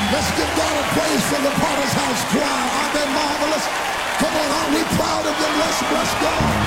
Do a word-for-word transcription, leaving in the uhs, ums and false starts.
Let's give God a praise for the Potter's House choir. Aren't they marvelous? Come on, aren't we proud of them? Let's bless God.